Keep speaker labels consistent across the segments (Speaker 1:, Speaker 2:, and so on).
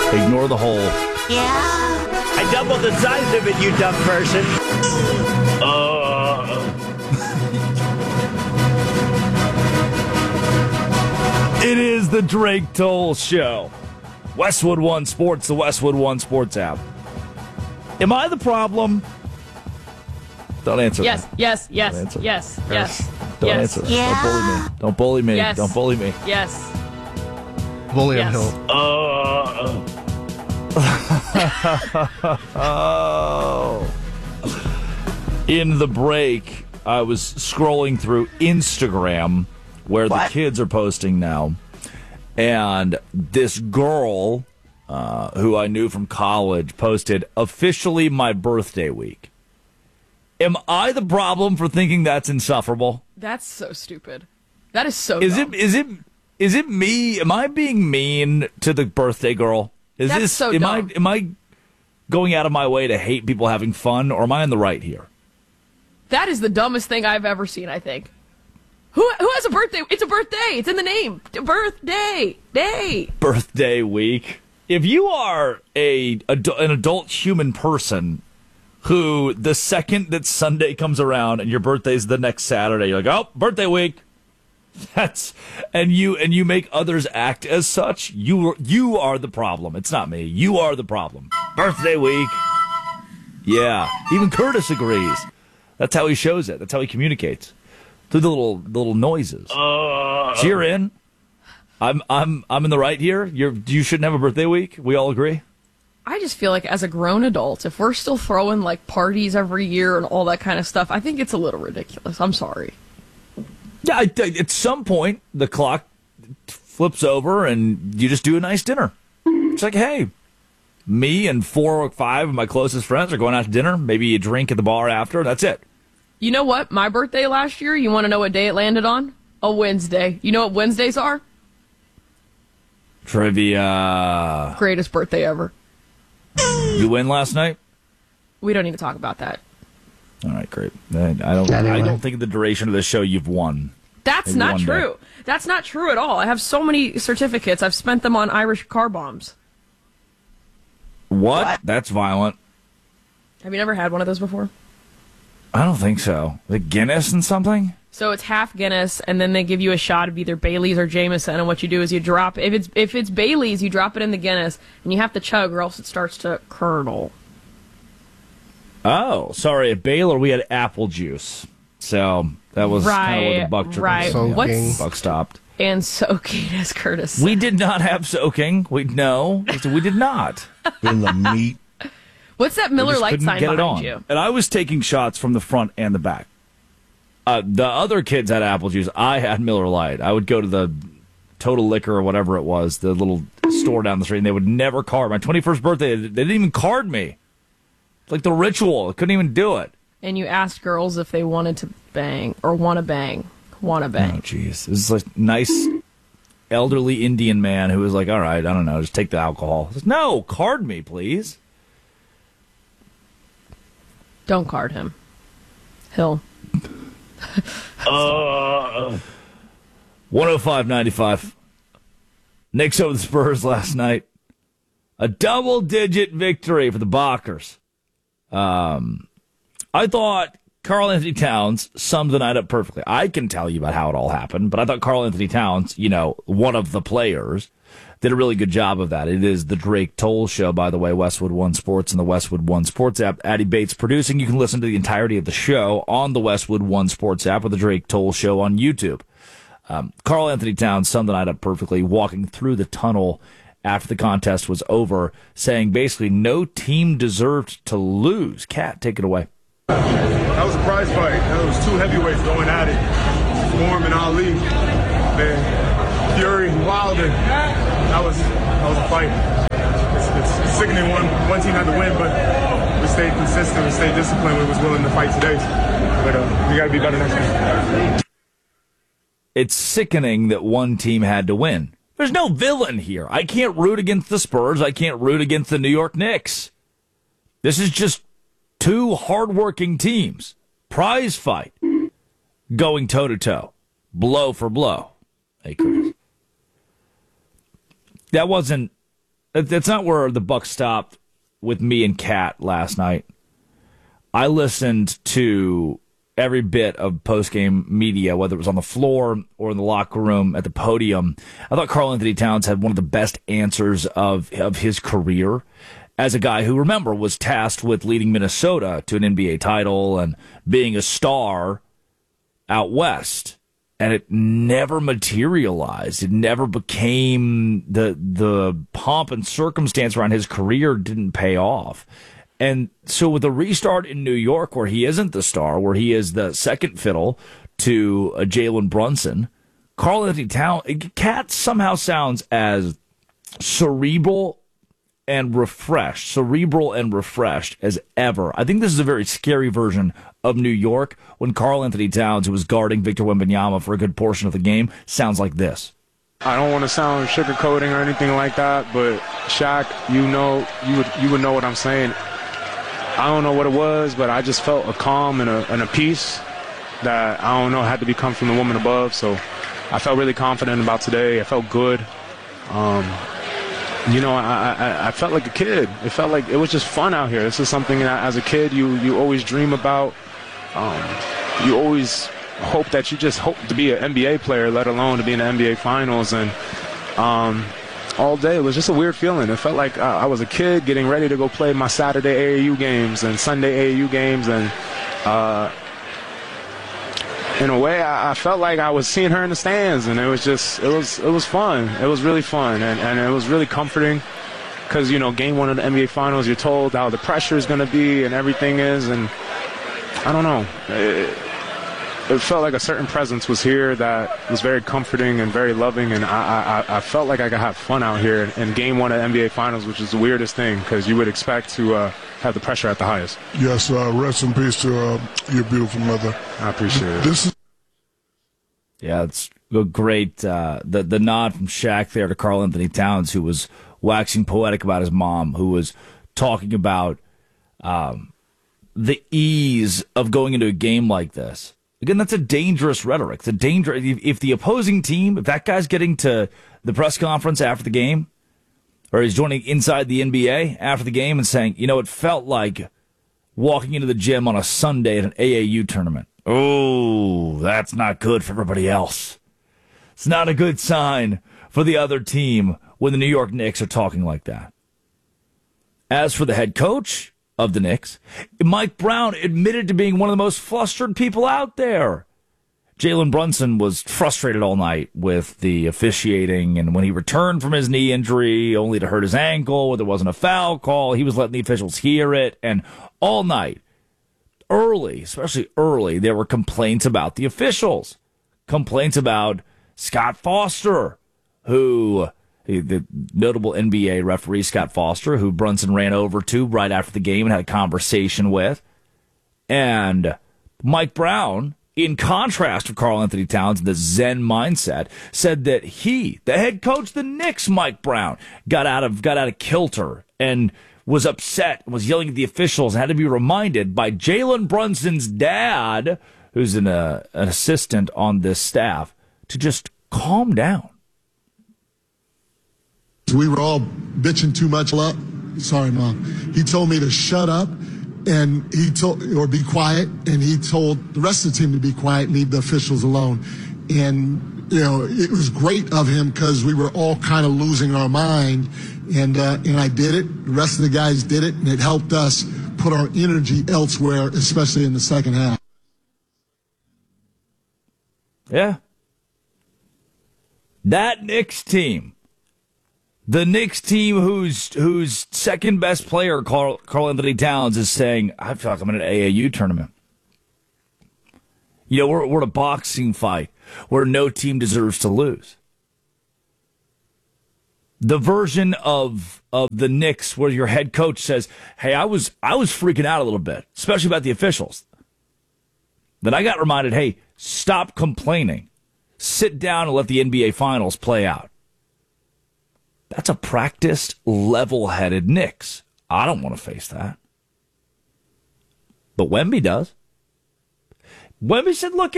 Speaker 1: Ignore the hole.
Speaker 2: Yeah. I doubled the size of it, you dumb person.
Speaker 1: It is the Drake Toll Show. Westwood One Sports, the Westwood One Sports app. Am I the problem? Don't answer
Speaker 3: yes,
Speaker 1: that.
Speaker 3: Yes, yes,
Speaker 1: Don't answer.
Speaker 3: yes, yes.
Speaker 1: Don't
Speaker 3: yes.
Speaker 1: answer that.
Speaker 2: Yeah.
Speaker 1: Don't bully me.
Speaker 3: Yes.
Speaker 1: Don't bully me.
Speaker 3: Yes.
Speaker 4: Bully
Speaker 3: Yes.
Speaker 4: him, Hill.
Speaker 1: Oh. In the break, I was scrolling through Instagram, where the kids are posting now, and this girl who I knew from college posted, officially my birthday week. Am I the problem for thinking that's insufferable?
Speaker 3: That's so stupid. That is so
Speaker 1: Is
Speaker 3: dumb.
Speaker 1: Is it me? Am I being mean to the birthday girl?
Speaker 3: That's so dumb.
Speaker 1: Am I going out of my way to hate people having fun, or am I on the right here?
Speaker 3: That is the dumbest thing I've ever seen, I think. Who has a birthday? It's a birthday. It's in the name. Birthday. Day.
Speaker 1: Birthday week. If you are an adult human person who the second that Sunday comes around and your birthday's the next Saturday, you're like, oh, birthday week. And you make others act as such, you are the problem. It's not me. You are the problem. Birthday week. Yeah. Even Curtis agrees. That's how he shows it. That's how he communicates. Through the little noises. So you're in. I'm in the right here. You shouldn't have a birthday week. We all agree.
Speaker 3: I just feel like as a grown adult, if we're still throwing like parties every year and all that kind of stuff, I think it's a little ridiculous. I'm sorry.
Speaker 1: Yeah, at some point the clock flips over and you just do a nice dinner. It's like, hey, me and 4 or 5 of my closest friends are going out to dinner. Maybe you drink at the bar after. That's it.
Speaker 3: You know what? My birthday last year, you want to know what day it landed on? A Wednesday. You know what Wednesdays are?
Speaker 1: Trivia.
Speaker 3: Greatest birthday ever.
Speaker 1: You win last night?
Speaker 3: We don't need to talk about that.
Speaker 1: All right, great. I don't think in the duration of the show you've won.
Speaker 3: That's
Speaker 1: Maybe
Speaker 3: not
Speaker 1: one
Speaker 3: true.
Speaker 1: day.
Speaker 3: That's not true at all. I have so many certificates. I've spent them on Irish car bombs.
Speaker 1: What? That's violent.
Speaker 3: Have you never had one of those before?
Speaker 1: I don't think so. The Guinness and something?
Speaker 3: So it's half Guinness, and then they give you a shot of either Bailey's or Jameson. And what you do is you drop, if it's Bailey's, you drop it in the Guinness, and you have to chug, or else it starts to curdle.
Speaker 1: Oh, sorry. At Baylor, we had apple juice. So that was kind of where the buck took.
Speaker 3: Right.
Speaker 4: What's
Speaker 1: buck stopped.
Speaker 3: And soaking, as Curtis said.
Speaker 1: We did not have soaking. We did not.
Speaker 2: In the meat.
Speaker 3: What's that Miller
Speaker 1: just
Speaker 3: Lite
Speaker 1: couldn't
Speaker 3: sign
Speaker 1: get it
Speaker 3: behind
Speaker 1: on.
Speaker 3: you?
Speaker 1: And I was taking shots from the front and the back. The other kids had apple juice. I had Miller Lite. I would go to the Total Liquor or whatever it was, the little store down the street, and they would never card. My 21st birthday, they didn't even card me. It's like the ritual. I couldn't even do it.
Speaker 3: And you asked girls if they wanted to bang or want to bang. Want to
Speaker 1: Oh,
Speaker 3: bang.
Speaker 1: jeez. This is like nice elderly Indian man who was like, all right, I don't know, just take the alcohol. I said, no, card me, please.
Speaker 3: Don't card him. Hill.
Speaker 1: 105.95. Knicks over the Spurs last night. A double-digit victory for the Bockers. I thought Karl Anthony Towns summed the night up perfectly. I can tell you about how it all happened, but I thought Karl Anthony Towns, one of the players, did a really good job of that. It is the Drake Toll Show, by the way, Westwood One Sports and the Westwood One Sports app. Addie Bates producing. You can listen to the entirety of the show on the Westwood One Sports app or the Drake Toll Show on YouTube. Karl Anthony Towns summed the night up perfectly, walking through the tunnel after the contest was over, saying basically no team deserved to lose. Kat, take it away.
Speaker 5: That was a prize fight. That was 2 heavyweights going at it. Form and Ali. Man, Fury, Wilder. That was a fight. It's sickening. One team had to win, but we stayed consistent. We stayed disciplined. We was willing to fight today. But we got to be better next time.
Speaker 1: It's sickening that one team had to win. There's no villain here. I can't root against the Spurs. I can't root against the New York Knicks. This is just 2 hardworking teams. Prize fight. Going toe-to-toe. Blow for blow. Hey, Curtis. That wasn't That's not where the buck stopped with me and Kat last night. I listened to every bit of post-game media, whether it was on the floor or in the locker room at the podium. I thought Karl Anthony Towns had one of the best answers of his career as a guy who, remember, was tasked with leading Minnesota to an NBA title and being a star out west. And it never materialized. It never became the pomp and circumstance around his career didn't pay off. And so with the restart in New York, where he isn't the star, where he is the second fiddle to Jalen Brunson, Karl Anthony Towns, Cat somehow sounds as cerebral and refreshed as ever. I think this is a very scary version of New York when Karl Anthony Towns, who was guarding Victor Wembanyama for a good portion of the game, sounds like this.
Speaker 6: I don't want to sound sugarcoating or anything like that, but Shaq, you would know what I'm saying. I don't know what it was, but I just felt a calm and a peace that, I don't know, had to come from the woman above. So I felt really confident about today. I felt good. I felt like a kid. It felt like it was just fun out here. This is something that as a kid you always dream about. You always hope that you just hope to be an NBA player, let alone to be in the NBA Finals. And all day it was just a weird feeling. It felt like I was a kid getting ready to go play my Saturday AAU games and Sunday AAU games. And in a way, I felt like I was seeing her in the stands, and it was fun. It was really fun, and it was really comforting because, game one of the NBA Finals, you're told how the pressure is going to be and everything is, and I don't know. It felt like a certain presence was here that was very comforting and very loving, and I felt like I could have fun out here in game one of the NBA Finals, which is the weirdest thing because you would expect to have the pressure at the highest.
Speaker 5: Yes, rest in peace to your beautiful mother.
Speaker 6: I appreciate it.
Speaker 1: Yeah, it's a great the nod from Shaq there to Karl Anthony Towns, who was waxing poetic about his mom, who was talking about the ease of going into a game like this. Again, that's a dangerous rhetoric. It's a danger. If the opposing team, if that guy's getting to the press conference after the game, or he's joining inside the NBA after the game and saying, it felt like walking into the gym on a Sunday at an AAU tournament. Oh, that's not good for everybody else. It's not a good sign for the other team when the New York Knicks are talking like that. As for the head coach of the Knicks, Mike Brown admitted to being one of the most flustered people out there. Jalen Brunson was frustrated all night with the officiating, and when he returned from his knee injury, only to hurt his ankle, there wasn't a foul call, he was letting the officials hear it, and all night, especially early, there were complaints about the officials. Complaints about Scott Foster, the notable NBA referee Scott Foster, who Brunson ran over to right after the game and had a conversation with. And Mike Brown, in contrast to Karl Anthony Towns, the Zen mindset, said that he, the head coach of the Knicks, Mike Brown, got out of kilter and was upset, was yelling at the officials, and had to be reminded by Jalen Brunson's dad, who's an assistant on this staff, to just calm down.
Speaker 7: We were all bitching too much up. Sorry, Mom. He told me to shut up and be quiet, and he told the rest of the team to be quiet and leave the officials alone. And, it was great of him because we were all kind of losing our mind, and I did it. The rest of the guys did it, and it helped us put our energy elsewhere, especially in the second half.
Speaker 1: Yeah. That Knicks team. The Knicks team whose second best player, Karl Anthony Towns, is saying, I feel like I'm in an AAU tournament. We're in a boxing fight where no team deserves to lose. The version of the Knicks where your head coach says, hey, I was freaking out a little bit, especially about the officials. Then I got reminded, hey, stop complaining. Sit down and let the NBA Finals play out. That's a practiced, level-headed Knicks. I don't want to face that. But Wemby does. Wemby said, look,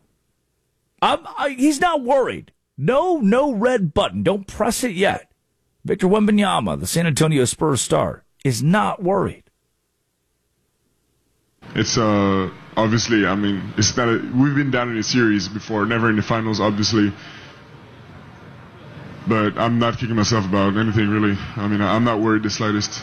Speaker 1: he's not worried. No red button. Don't press it yet. Victor Wembanyama, the San Antonio Spurs star, is not worried.
Speaker 8: It's obviously, I mean, it's not. We've been down in a series before, never in the finals, obviously. But I'm not kicking myself about anything, really. I mean, I'm not worried the slightest.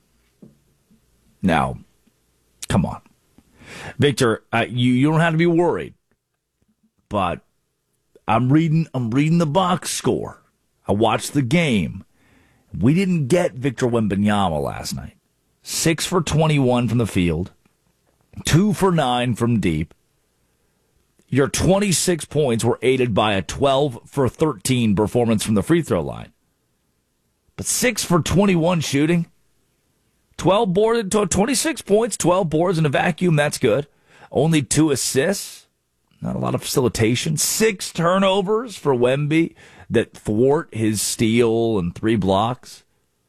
Speaker 1: Now, come on. Victor, you don't have to be worried. But I'm reading the box score. I watched the game. We didn't get Victor Wembanyama last night. 6 for 21 from the field. 2 for 9 from deep. Your 26 points were aided by a 12 for 13 performance from the free throw line. But 6 for 21 shooting. 12 boards, 26 points, 12 boards in a vacuum. That's good. Only 2 assists. Not a lot of facilitation. 6 turnovers for Wemby that thwart his steal and 3 blocks.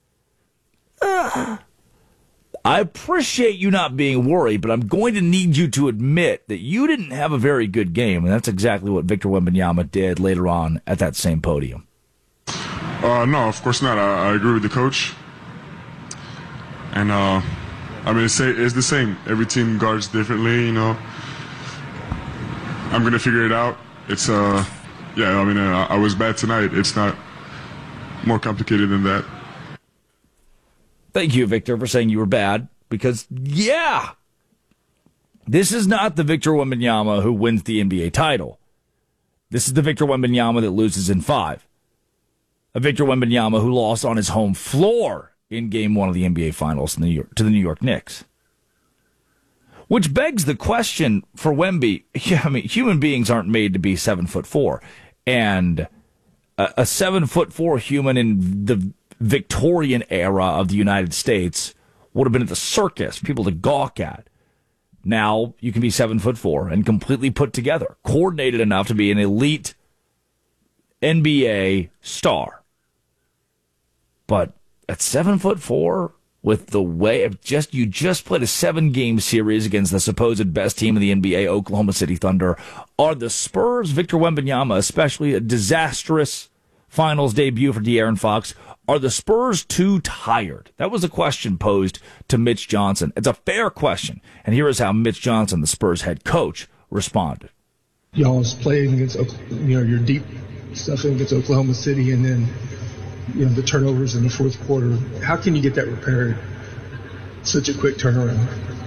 Speaker 1: I appreciate you not being worried, but I'm going to need you to admit that you didn't have a very good game, and that's exactly what Victor Wembanyama did later on at that same podium.
Speaker 8: No, of course not. I agree with the coach. And, I mean, it's the same. Every team guards differently, you know. I'm going to figure it out. It's, I mean, I was bad tonight. It's not more complicated than that.
Speaker 1: Thank you, Victor, for saying you were bad, because, yeah, this is not the Victor Wembanyama who wins the NBA title. This is the Victor Wembanyama that loses in 5. A Victor Wembanyama who lost on his home floor in Game 1 of the NBA Finals to the New York Knicks. Which begs the question for Wemby. I mean, human beings aren't made to be 7'4", and a 7'4" human in the Victorian era of the United States would have been at the circus, people to gawk at. Now you can be 7'4" and completely put together, coordinated enough to be an elite NBA star. But at 7'4", with the way of you just played a 7-game series against the supposed best team in the NBA, Oklahoma City Thunder, are the Spurs, Victor Wembanyama, especially a disastrous finals debut for De'Aaron Fox, are the Spurs too tired? That was a question posed to Mitch Johnson. It's a fair question, and here is how Mitch Johnson, the Spurs head coach, responded.
Speaker 9: Y'all's playing against, your deep stuff against Oklahoma City, and then, the turnovers in the fourth quarter. How can you get that repaired? Such a quick turnaround.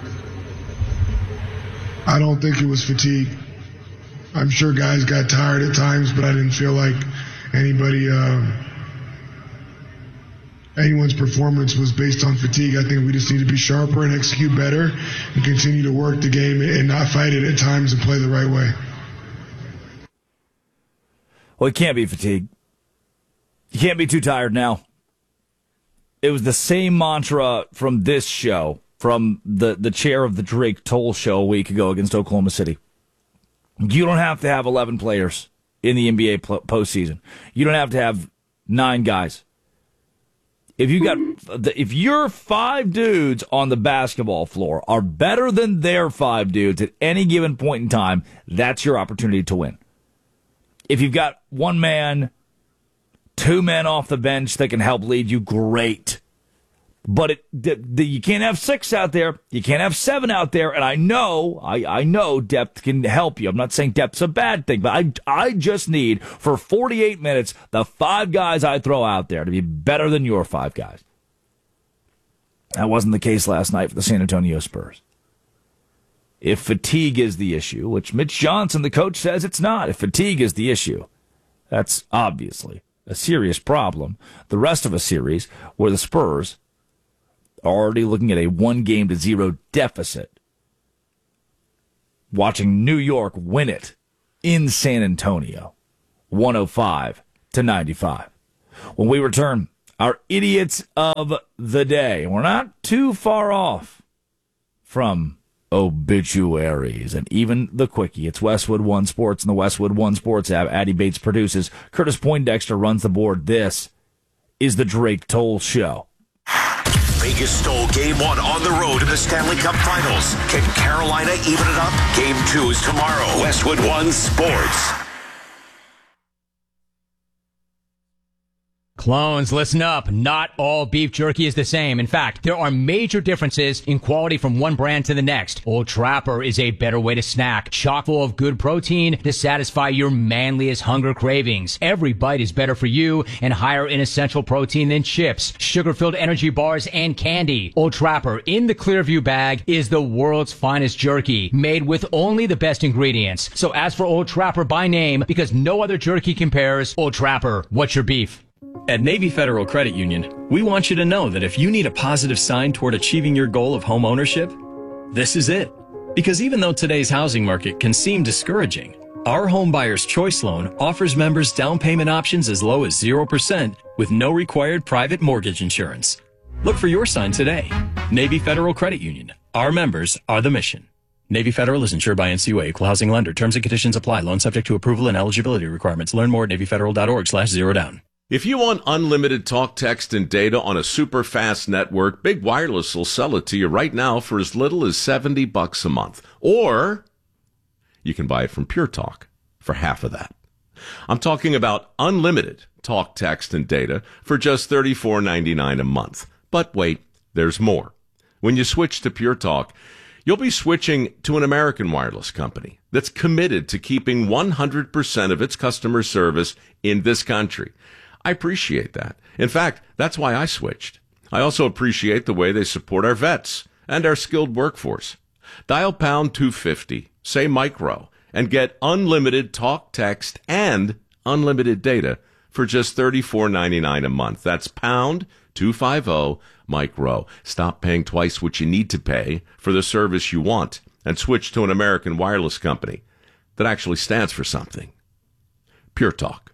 Speaker 7: I don't think it was fatigue. I'm sure guys got tired at times, but I didn't feel like anyone's performance was based on fatigue. I think we just need to be sharper and execute better and continue to work the game and not fight it at times and play the right way.
Speaker 1: Well, it can't be fatigue. You can't be too tired now. It was the same mantra from this show, from the chair of the Drake Toll show a week ago against Oklahoma City. You don't have to have 11 players in the NBA postseason. You don't have to have 9 guys. If your 5 dudes on the basketball floor are better than their 5 dudes at any given point in time, that's your opportunity to win. If you've got 1 man, 2 men off the bench that can help lead you, great. But you can't have 6 out there. You can't have 7 out there. And I know depth can help you. I'm not saying depth's a bad thing, but I just need, for 48 minutes, the 5 guys I throw out there to be better than your 5 guys. That wasn't the case last night for the San Antonio Spurs. If fatigue is the issue, which Mitch Johnson, the coach, says it's not, if fatigue is the issue, that's obviously a serious problem. The rest of a series where the Spurs are already looking at a 1-0 deficit, watching New York win it in San Antonio, 105-95. When we return, our idiots of the day. We're not too far off from obituaries and even the quickie. It's Westwood One Sports and the Westwood One Sports app. Addy Bates produces. Curtis Poindexter runs the board. This is the Drake Toll Show.
Speaker 10: Vegas stole Game 1 on the road in the Stanley Cup Finals. Can Carolina even it up? Game 2 is tomorrow. Westwood One Sports.
Speaker 11: Clones, listen up. Not all beef jerky is the same. In fact, there are major differences in quality from one brand to the next. Old Trapper is a better way to snack, chock full of good protein to satisfy your manliest hunger cravings. Every bite is better for you and higher in essential protein than chips, sugar-filled energy bars, and candy. Old Trapper in the Clearview bag is the world's finest jerky, made with only the best ingredients. So ask for Old Trapper by name because no other jerky compares. Old Trapper, what's your beef?
Speaker 12: At Navy Federal Credit Union, we want you to know that if you need a positive sign toward achieving your goal of home ownership, this is it. Because even though today's housing market can seem discouraging, our Home Buyer's Choice Loan offers members down payment options as low as 0% with no required private mortgage insurance. Look for your sign today. Navy Federal Credit Union. Our members are the mission. Navy Federal is insured by NCUA, Equal Housing Lender. Terms and conditions apply. Loan subject to approval and eligibility requirements. Learn more at NavyFederal.org/zerodown.
Speaker 13: If you want unlimited talk, text, and data on a super fast network, Big Wireless will sell it to you right now for as little as $70 a month. Or you can buy it from Pure Talk for half of that. I'm talking about unlimited talk, text, and data for just $34.99 a month. But wait, there's more. When you switch to Pure Talk, you'll be switching to an American wireless company that's committed to keeping 100% of its customer service in this country. I appreciate that. In fact, that's why I switched. I also appreciate the way they support our vets and our skilled workforce. Dial pound 250, say micro, and get unlimited talk, text, and unlimited data for just $34.99 a month. That's pound 250 micro. Stop paying twice what you need to pay for the service you want and switch to an American wireless company that actually stands for something. Pure Talk.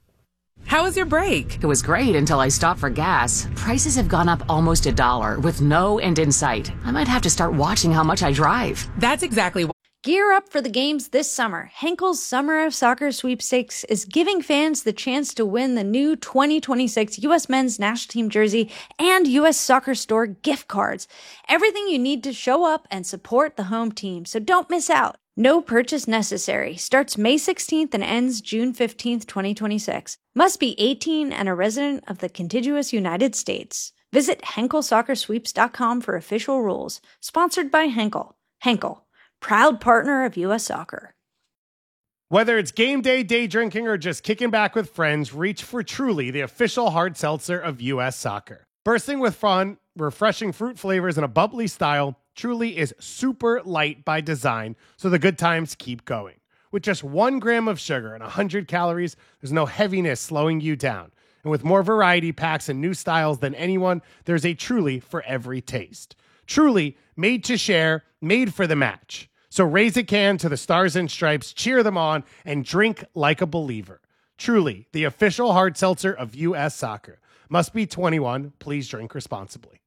Speaker 14: How was your break?
Speaker 15: It was great until I stopped for gas. Prices have gone up almost $1 with no end in sight. I might have to start watching how much I drive.
Speaker 14: That's exactly what.
Speaker 16: Gear up for the games this summer. Henkel's Summer of Soccer Sweepstakes is giving fans the chance to win the new 2026 U.S. Men's National Team jersey and U.S. Soccer Store gift cards. Everything you need to show up and support the home team, so don't miss out. No purchase necessary. Starts May 16th and ends June 15th, 2026. Must be 18 and a resident of the contiguous United States. Visit HenkelSoccerSweeps.com for official rules. Sponsored by Henkel. Henkel, proud partner of U.S. Soccer.
Speaker 4: Whether it's game day, day drinking, or just kicking back with friends, reach for Truly, the official hard seltzer of U.S. Soccer. Bursting with fun, refreshing fruit flavors, and a bubbly style, Truly is super light by design, so the good times keep going. With just 1 gram of sugar and 100 calories, there's no heaviness slowing you down. And with more variety packs and new styles than anyone, there's a Truly for every taste. Truly, made to share, made for the match. So raise a can to the Stars and Stripes, cheer them on, and drink like a believer. Truly, the official hard seltzer of U.S. Soccer. Must be 21. Please drink responsibly.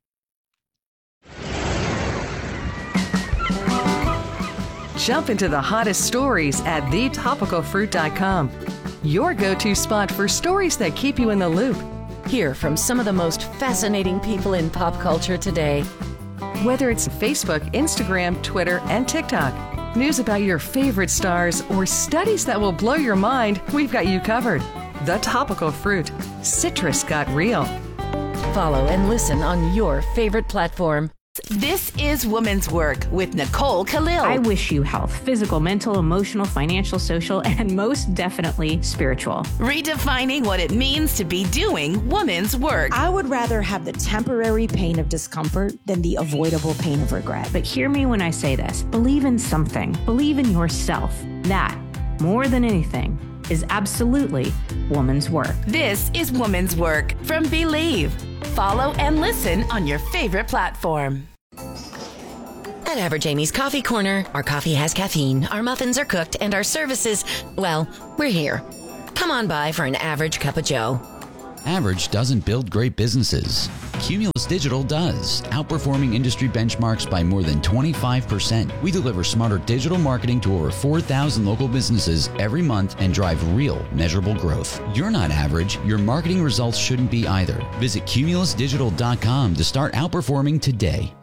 Speaker 17: Jump into the hottest stories at thetopicalfruit.com. Your go-to spot for stories that keep you in the loop.
Speaker 15: Hear from some of the most fascinating people in pop culture today.
Speaker 17: Whether it's Facebook, Instagram, Twitter, and TikTok, news about your favorite stars, or studies that will blow your mind, we've got you covered. The Topical Fruit. Citrus got real.
Speaker 15: Follow and listen on your favorite platform.
Speaker 18: This is Woman's Work with Nicole Khalil.
Speaker 19: I wish you health, physical, mental, emotional, financial, social, and most definitely spiritual.
Speaker 18: Redefining what it means to be doing woman's work.
Speaker 20: I would rather have the temporary pain of discomfort than the avoidable pain of regret.
Speaker 19: But hear me when I say this. Believe in something. Believe in yourself. That, more than anything, is absolutely woman's work.
Speaker 18: This is Woman's Work from Believe. Follow and listen on your favorite platform.
Speaker 15: At Average Amy's Coffee Corner, our coffee has caffeine, our muffins are cooked, and our services, well, we're here. Come on by for an average cup of joe.
Speaker 21: Average doesn't build great businesses. Cumulus Digital does, outperforming industry benchmarks by more than 25%. We deliver smarter digital marketing to over 4,000 local businesses every month and drive real, measurable growth. You're not average. Your marketing results shouldn't be either. Visit cumulusdigital.com to start outperforming today.